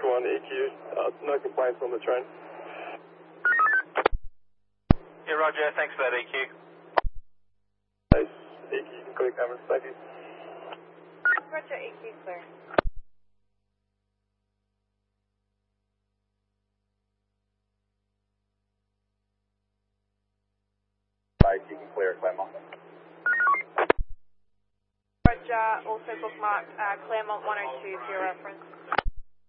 1 EQ, no complaints on the train. Yeah, roger, thanks for that EQ. Nice, EQ, you can clear cameras, thank you. Roger, EQ clear. You can clear at Claremont. Roger, also bookmarked Claremont 102 for your reference.